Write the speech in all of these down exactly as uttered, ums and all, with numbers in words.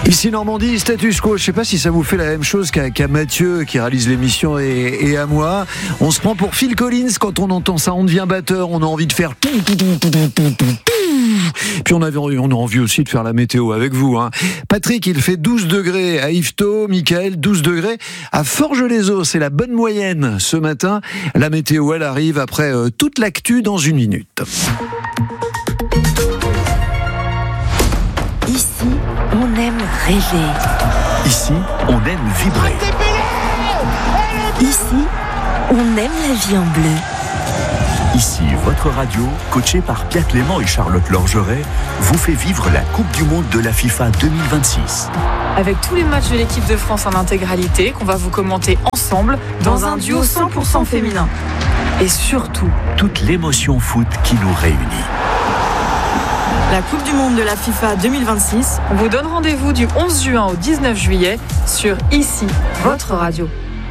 Ici Normandie, status quo. Je ne sais pas si ça vous fait la même chose qu'à, qu'à Mathieu qui réalise l'émission et, et à moi. On se prend pour Phil Collins quand on entend ça. On devient batteur, on a envie de faire... Puis on, avait, on a envie aussi de faire la météo avec vous. Hein. Patrick, il fait douze degrés à Yvetot. Mickaël, douze degrés à Forges-les-Eaux. C'est la bonne moyenne ce matin. La météo, elle arrive après euh, toute l'actu dans une minute. Ici, on aime rêver. Ici, on aime vibrer. Ici, on aime la vie en bleu. Ici, votre radio, coachée par Pierre Clément et Charlotte Lorgeret, vous fait vivre la Coupe du Monde de la FIFA deux mille vingt-six. Avec tous les matchs de l'équipe de France en intégralité, qu'on va vous commenter ensemble, dans un duo cent pour cent féminin. Et surtout, toute l'émotion foot qui nous réunit. La Coupe du Monde de la FIFA deux mille vingt-six, on vous donne rendez-vous du onze juin au dix-neuf juillet sur Ici, votre radio.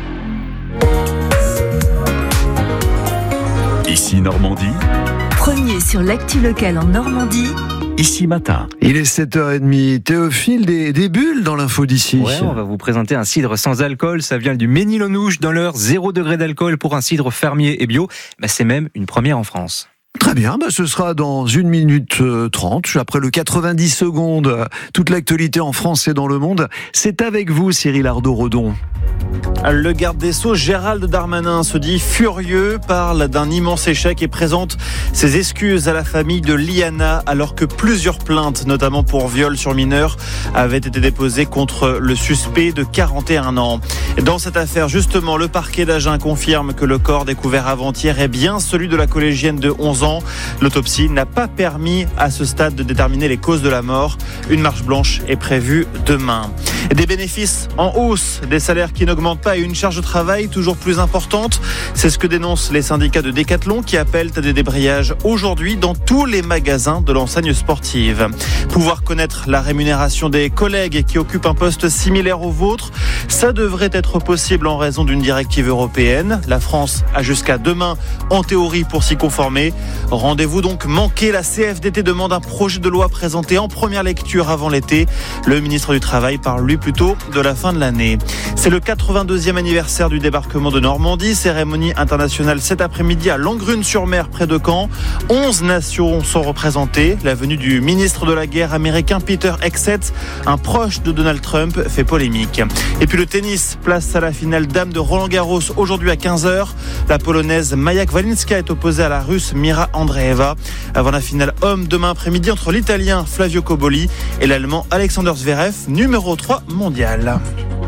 Ici Normandie. Premier sur l'actu locale en Normandie. Ici Matin. Il est sept heures trente. Théophile, des, des bulles dans l'info d'ici. Ouais, on va vous présenter un cidre sans alcool. Ça vient du Ménil-en-Ouche dans l'heure. zéro degré d'alcool pour un cidre fermier et bio. Bah, c'est même une première en France. Très bien, bah ce sera dans une minute trente, après le quatre-vingt-dix secondes. Toute l'actualité en France et dans le monde, c'est avec vous Cyril Ardo-Redon. Le garde des Sceaux, Gérald Darmanin, se dit furieux, parle d'un immense échec et présente ses excuses à la famille de Liana, alors que plusieurs plaintes, notamment pour viol sur mineur, avaient été déposées contre le suspect de quarante et un ans. Dans cette affaire, justement, le parquet d'Agen confirme que le corps découvert avant-hier est bien celui de la collégienne de onze ans. L'autopsie n'a pas permis à ce stade de déterminer les causes de la mort. Une marche blanche est prévue demain. Des bénéfices en hausse, des salaires qui n'augmentent pas et une charge de travail toujours plus importante. C'est ce que dénoncent les syndicats de Décathlon qui appellent à des débrayages aujourd'hui dans tous les magasins de l'enseigne sportive. Pouvoir connaître la rémunération des collègues qui occupent un poste similaire au vôtre, ça devrait être possible en raison d'une directive européenne. La France a jusqu'à demain en théorie pour s'y conformer. Rendez-vous donc manqué. La C F D T demande un projet de loi présenté en première lecture avant l'été. Le ministre du Travail parle lui plutôt de la fin de l'année. C'est le quatre-vingt-deuxième anniversaire du débarquement de Normandie. Cérémonie internationale cet après-midi à Langrune-sur-Mer près de Caen. onze nations sont représentées. La venue du ministre de la guerre américain Peter Hegseth, un proche de Donald Trump, fait polémique. Et puis le tennis, place à la finale dame de Roland-Garros aujourd'hui à quinze heures. La polonaise Maja Kwalinska est opposée à la russe Mira Andreeva. Avant la finale homme demain après-midi entre l'italien Flavio Cobolli et l'allemand Alexander Zverev, numéro trois mondial.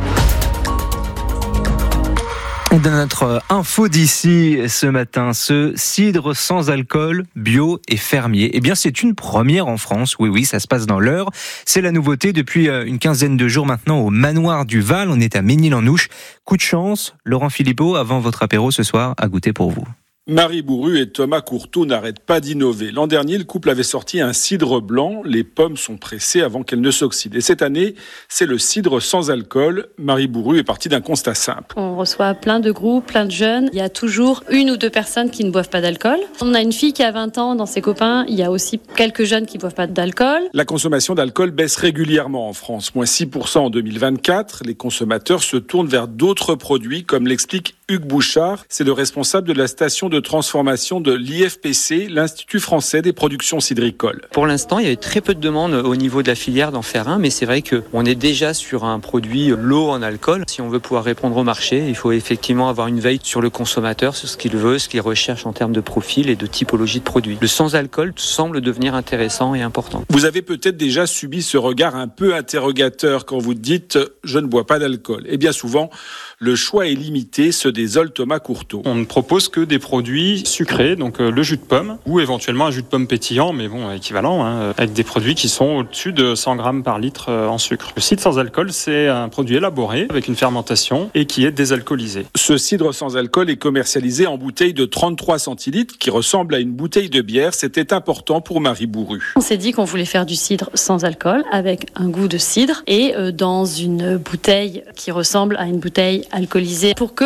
Dans notre info d'ici ce matin, ce cidre sans alcool, bio et fermier, eh bien c'est une première en France. Oui, oui, ça se passe dans l'Eure. C'est la nouveauté depuis une quinzaine de jours maintenant au manoir du Val. On est à Ménil-en-Ouche. Coup de chance, Laurent Philippot, avant votre apéro ce soir, à goûter pour vous. Marie Bourru et Thomas Courteau n'arrêtent pas d'innover. L'an dernier, le couple avait sorti un cidre blanc. Les pommes sont pressées avant qu'elles ne s'oxydent. Et cette année, c'est le cidre sans alcool. Marie Bourru est partie d'un constat simple. On reçoit plein de groupes, plein de jeunes. Il y a toujours une ou deux personnes qui ne boivent pas d'alcool. On a une fille qui a vingt ans dans ses copains. Il y a aussi quelques jeunes qui ne boivent pas d'alcool. La consommation d'alcool baisse régulièrement en France. Moins six pour cent en deux mille vingt-quatre. Les consommateurs se tournent vers d'autres produits, comme l'explique Hugues Bouchard. C'est le responsable de la station de transformation de l'I F P C, l'Institut français des productions cidricoles. Pour l'instant, il y avait très peu de demandes au niveau de la filière d'en faire un, mais c'est vrai qu'on est déjà sur un produit low en alcool. Si on veut pouvoir répondre au marché, il faut effectivement avoir une veille sur le consommateur, sur ce qu'il veut, ce qu'il recherche en termes de profil et de typologie de produit. Le sans-alcool semble devenir intéressant et important. Vous avez peut-être déjà subi ce regard un peu interrogateur quand vous dites « je ne bois pas d'alcool ». Et bien souvent, le choix est limité, se désole Thomas Courteau. On ne propose que des produits sucrés, donc euh, le jus de pomme, ou éventuellement un jus de pomme pétillant, mais bon, équivalent, hein, avec des produits qui sont au-dessus de cent grammes par litre euh, en sucre. Le cidre sans alcool, c'est un produit élaboré avec une fermentation et qui est désalcoolisé. Ce cidre sans alcool est commercialisé en bouteille de trente-trois centilitres, qui ressemble à une bouteille de bière. C'était important pour Marie Bourru. On s'est dit qu'on voulait faire du cidre sans alcool, avec un goût de cidre, et euh, dans une bouteille qui ressemble à une bouteille alcoolisée, pour que les gens qui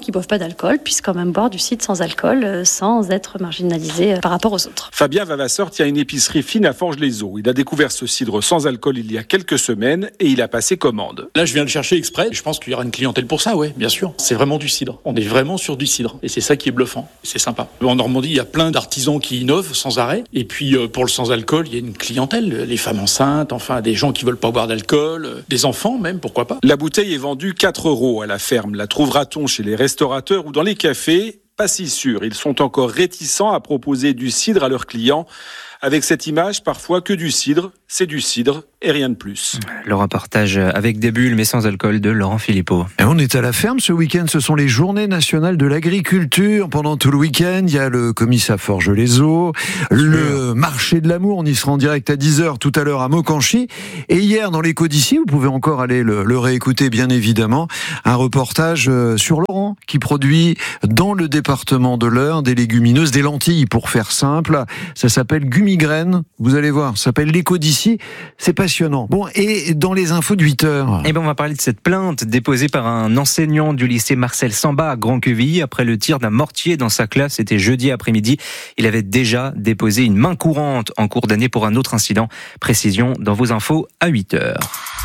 qui boivent pas d'alcool puissent quand même boire du cidre sans alcool euh, sans être marginalisés euh, par rapport aux autres. Fabien Vavasseur tient une épicerie fine à Forges-les-Eaux. Il a découvert ce cidre sans alcool il y a quelques semaines et il a passé commande. Là, je viens le chercher exprès. Je pense qu'il y aura une clientèle pour ça, ouais, bien sûr. C'est vraiment du cidre. On est vraiment sur du cidre. Et c'est ça qui est bluffant. C'est sympa. En Normandie, il y a plein d'artisans qui innovent sans arrêt. Et puis, euh, pour le sans alcool, il y a une clientèle. Les femmes enceintes, enfin, des gens qui veulent pas boire d'alcool, euh, des enfants même, pourquoi pas. La bouteille est vendue quatre euros à la ferme. La trouvera-t-on chez les restaurateurs ou dans les cafés ? Pas si sûr. Ils sont encore réticents à proposer du cidre à leurs clients. Avec cette image, parfois que du cidre, c'est du cidre et rien de plus. Le reportage avec des bulles mais sans alcool de Laurent Philippot. Et on est à la ferme ce week-end, ce sont les journées nationales de l'agriculture. Pendant tout le week-end, il y a le commissat Forges-les-Eaux, le marché de l'amour, on y sera en direct à dix heures tout à l'heure à Mocanchy. Et hier, dans l'écho d'ici, vous pouvez encore aller le, le réécouter bien évidemment, un reportage sur Laurent qui produit dans le département de l'Eure des légumineuses, des lentilles pour faire simple. Ça s'appelle Gumigraine, vous allez voir, ça s'appelle l'écho d'ici, c'est passionnant. Bon, et dans les infos de huit heures. Eh ben, on va parler de cette plainte déposée par un enseignant du lycée Marcel Samba à Grand-Quevilly après le tir d'un mortier dans sa classe. C'était jeudi après-midi. Il avait déjà déposé une main courante en cours d'année pour un autre incident. Précision dans vos infos à huit heures.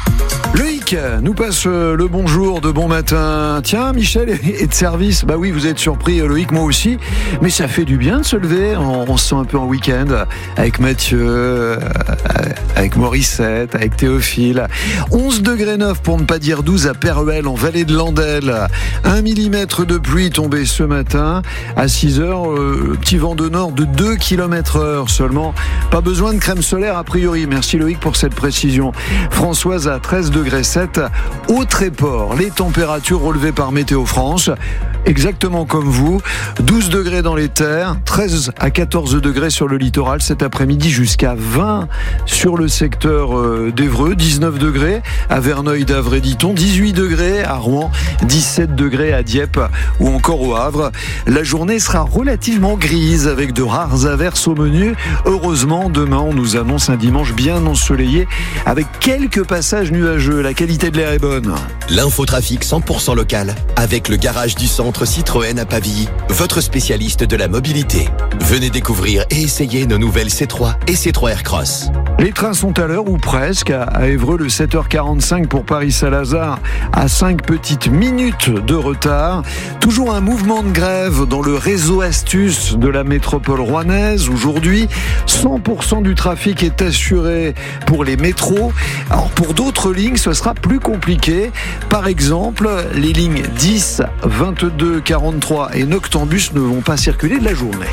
Loïc nous passe le bonjour de bon matin. Tiens, Michel est de service. Bah oui, vous êtes surpris, Loïc, moi aussi. Mais ça fait du bien de se lever. On, on se sent un peu en week-end avec Mathieu, avec Morissette, avec Théophile. onze degrés neuf pour ne pas dire douze à Péruel, en vallée de Landelle. un millimètre de pluie tombée ce matin. À six heures, euh, petit vent de nord de deux kilomètres heure seulement. Pas besoin de crème solaire a priori. Merci Loïc pour cette précision. Françoise à treize degrés sept au Tréport. Les températures relevées par Météo France, exactement comme vous. douze degrés dans les terres, treize à quatorze degrés sur le littoral cet après-midi, jusqu'à vingt sur le secteur d'Évreux, dix-neuf degrés à Verneuil-d'Avray-Diton, dix-huit degrés à Rouen, dix-sept degrés à Dieppe ou encore au Havre. La journée sera relativement grise avec de rares averses au menu. Heureusement, demain, on nous annonce un dimanche bien ensoleillé avec quelques passages nuageux. La qualité de l'air est bonne. L'infotrafic cent pour cent local avec le garage du centre Citroën à Pavilly, votre spécialiste de la mobilité. Venez découvrir et essayer nos nouvelles C trois et C trois Aircross. Les trains sont à l'heure ou presque. À Évreux, le sept heures quarante-cinq pour Paris-Saint-Lazare à cinq petites minutes de retard. Toujours un mouvement de grève dans le réseau Astuce de la métropole rouennaise. Aujourd'hui, cent pour cent du trafic est assuré pour les métros. Alors pour d'autres lignes, ce sera plus compliqué. Par exemple, les lignes dix, vingt-deux, quarante-trois et Noctambus ne vont pas circuler de la journée.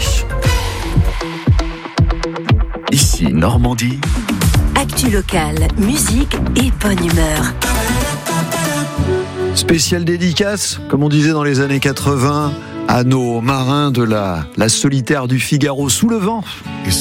Ici Normandie. Actu locale, musique et bonne humeur. Spéciale dédicace, comme on disait dans les années quatre-vingts, à nos marins de la, la solitaire du Figaro sous le vent.